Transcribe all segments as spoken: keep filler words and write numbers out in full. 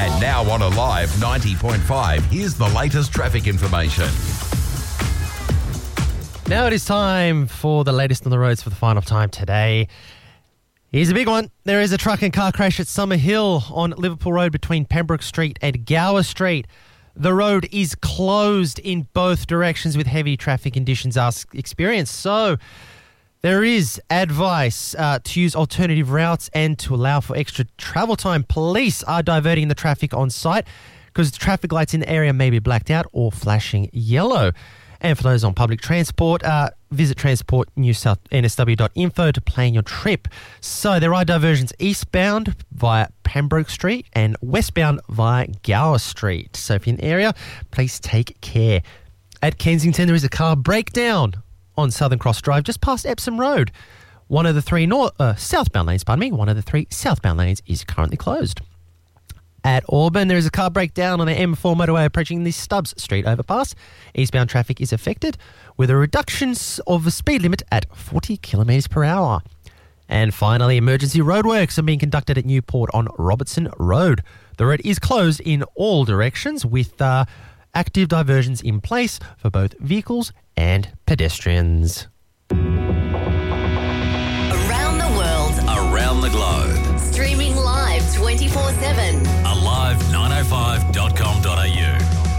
And now on Alive ninety point five, here's the latest traffic information. Now it is time for the latest on the roads for the final time today. Here's a big one. There is a truck and car crash at Summer Hill on Liverpool Road between Pembroke Street and Gower Street. The road is closed in both directions with heavy traffic conditions are experienced. So there is advice uh, to use alternative routes and to allow for extra travel time. Police are diverting the traffic on site because the traffic lights in the area may be blacked out or flashing yellow. And for those on public transport, uh, visit transport new south n s w dot info to plan your trip. So there are diversions eastbound via Pembroke Street and westbound via Gower Street. So if you're in the area, please take care. At Kensington, there is a car breakdown on Southern Cross Drive just past Epsom Road. One of the three north, uh, southbound lanes, pardon me, one of the three southbound lanes is currently closed. At Auburn, there is a car breakdown on the M four motorway approaching the Stubbs Street overpass. Eastbound traffic is affected with a reduction of the speed limit at forty kilometres per hour. And finally, emergency roadworks are being conducted at Newport on Robertson Road. The road is closed in all directions with uh, active diversions in place for both vehicles and pedestrians. Around the world, around the globe. Streaming live twenty-four seven. alive nine oh five dot com dot a u.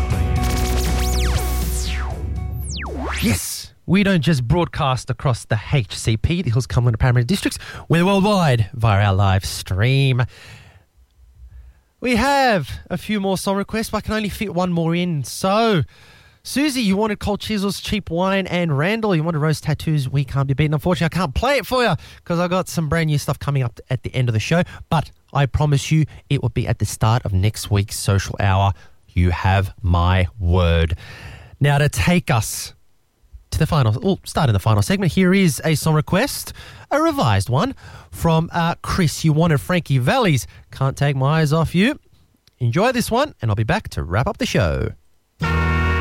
Yes, we don't just broadcast across the H C P, the Hills, Cumberland and Parramatta districts. We're worldwide via our live stream. We have a few more song requests, but I can only fit one more in. So, Susie, you wanted Cold Chisels, Cheap Wine, and Randall, you wanted Rose Tattoos, We Can't Be Beaten. Unfortunately, I can't play it for you because I got some brand new stuff coming up at the end of the show. But I promise you it will be at the start of next week's social hour. You have my word. Now, to take us to the final, well, start in the final segment, here is a song request, a revised one from uh, Chris. You wanted Frankie Valli's Can't Take My Eyes Off You. Enjoy this one, and I'll be back to wrap up the show.